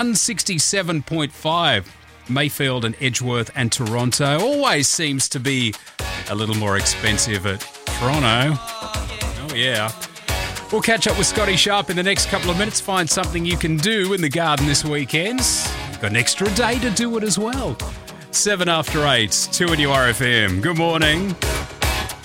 167.5. Mayfield and Edgeworth and Toronto. Always seems to be a little more expensive at Toronto. Oh, yeah. We'll catch up with Scotty Sharp in the next couple of minutes. Find something you can do in the garden this weekend. You've got an extra day to do it as well. 7 after 8, 2 in your RFM. Good morning.